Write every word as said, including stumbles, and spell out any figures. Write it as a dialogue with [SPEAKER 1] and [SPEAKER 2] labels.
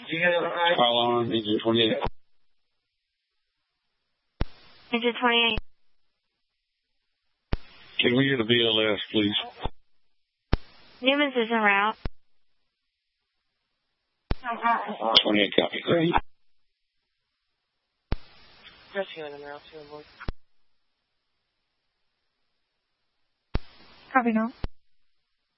[SPEAKER 1] Pile on, engine twenty-eight.
[SPEAKER 2] Engine twenty-eight.
[SPEAKER 1] Can we get a V L S, please?
[SPEAKER 2] Newman's is en route.
[SPEAKER 1] twenty-eight copy. Great.
[SPEAKER 3] Rescue en route to avoid.
[SPEAKER 2] Copy, no.